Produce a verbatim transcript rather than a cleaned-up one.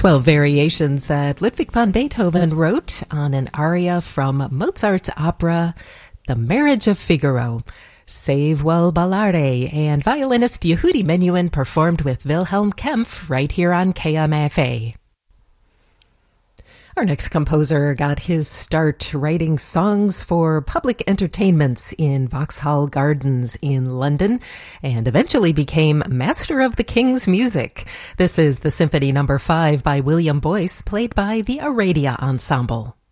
twelve variations that Ludwig van Beethoven wrote on an aria from Mozart's opera, The Marriage of Figaro. Save Well Ballare and violinist Yehudi Menuhin performed with Wilhelm Kempff right here on K M F A. Our next composer got his start writing songs for public entertainments in Vauxhall Gardens in London and eventually became master of the King's music. This is the Symphony Number five by William Boyce, played by the Aradia Ensemble.